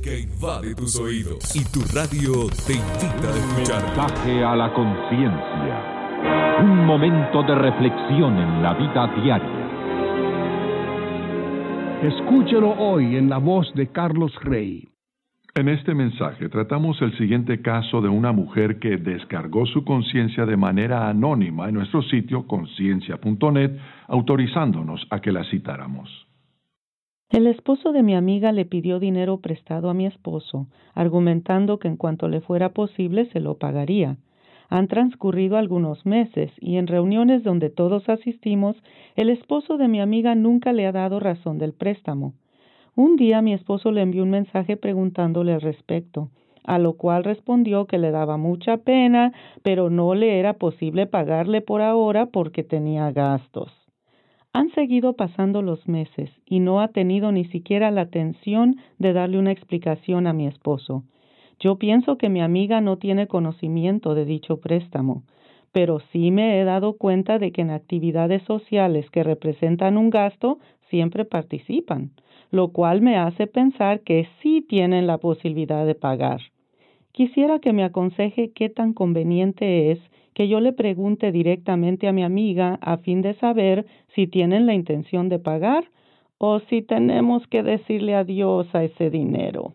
que invade tus oídos y tu radio te invita a escuchar. Mensaje a la conciencia. Un momento de reflexión en la vida diaria. Escúchelo hoy en la voz de Carlos Rey. En este mensaje tratamos el siguiente caso de una mujer que descargó su conciencia de manera anónima en nuestro sitio conciencia.net, autorizándonos a que la citáramos. El esposo de mi amiga le pidió dinero prestado a mi esposo, argumentando que en cuanto le fuera posible se lo pagaría. Han transcurrido algunos meses y en reuniones donde todos asistimos, el esposo de mi amiga nunca le ha dado razón del préstamo. Un día mi esposo le envió un mensaje preguntándole al respecto, a lo cual respondió que le daba mucha pena, pero no le era posible pagarle por ahora porque tenía gastos. Han seguido pasando los meses y no ha tenido ni siquiera la atención de darle una explicación a mi esposo. Yo pienso que mi amiga no tiene conocimiento de dicho préstamo, pero sí me he dado cuenta de que en actividades sociales que representan un gasto siempre participan, lo cual me hace pensar que sí tienen la posibilidad de pagar. Quisiera que me aconseje qué tan conveniente es que yo le pregunte directamente a mi amiga a fin de saber si tienen la intención de pagar o si tenemos que decirle adiós a ese dinero.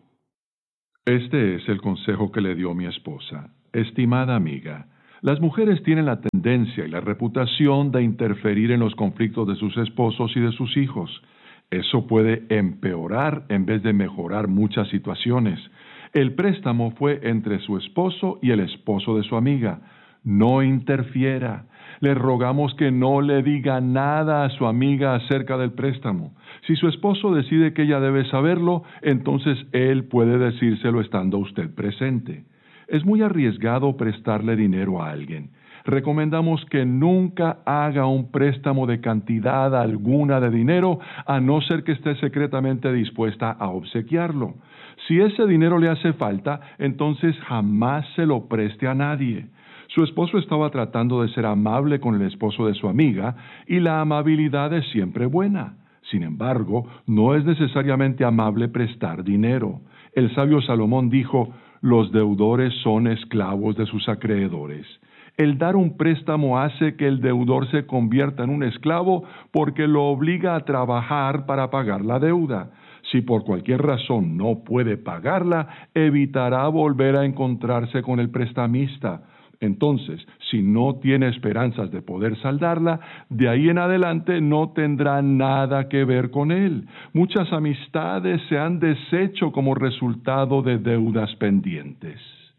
Este es el consejo que le dio mi esposa. Estimada amiga, las mujeres tienen la tendencia y la reputación de interferir en los conflictos de sus esposos y de sus hijos. Eso puede empeorar en vez de mejorar muchas situaciones. El préstamo fue entre su esposo y el esposo de su amiga. No interfiera. Le rogamos que no le diga nada a su amiga acerca del préstamo. Si su esposo decide que ella debe saberlo, entonces él puede decírselo estando usted presente. Es muy arriesgado prestarle dinero a alguien. Recomendamos que nunca haga un préstamo de cantidad alguna de dinero, a no ser que esté secretamente dispuesta a obsequiarlo. Si ese dinero le hace falta, entonces jamás se lo preste a nadie. Su esposo estaba tratando de ser amable con el esposo de su amiga, y la amabilidad es siempre buena. Sin embargo, no es necesariamente amable prestar dinero. El sabio Salomón dijo: los deudores son esclavos de sus acreedores. El dar un préstamo hace que el deudor se convierta en un esclavo porque lo obliga a trabajar para pagar la deuda. Si por cualquier razón no puede pagarla, evitará volver a encontrarse con el prestamista. Entonces, si no tiene esperanzas de poder saldarla, de ahí en adelante no tendrá nada que ver con él. Muchas amistades se han deshecho como resultado de deudas pendientes.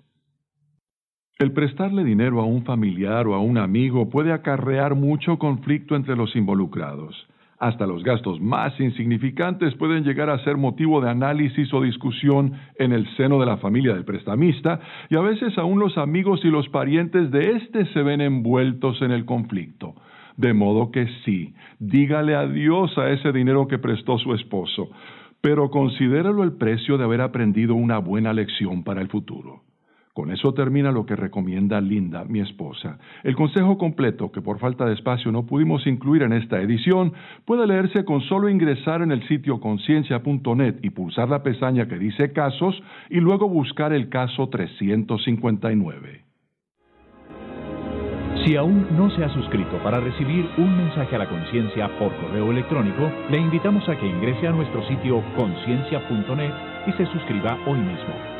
El prestarle dinero a un familiar o a un amigo puede acarrear mucho conflicto entre los involucrados. Hasta los gastos más insignificantes pueden llegar a ser motivo de análisis o discusión en el seno de la familia del prestamista, y a veces aún los amigos y los parientes de éste se ven envueltos en el conflicto. De modo que sí, dígale adiós a ese dinero que prestó su esposo, pero considéralo el precio de haber aprendido una buena lección para el futuro. Con eso termina lo que recomienda Linda, mi esposa. El consejo completo, que por falta de espacio no pudimos incluir en esta edición, puede leerse con solo ingresar en el sitio conciencia.net y pulsar la pestaña que dice Casos y luego buscar el caso 359. Si aún no se ha suscrito para recibir un mensaje a la conciencia por correo electrónico, le invitamos a que ingrese a nuestro sitio conciencia.net y se suscriba hoy mismo.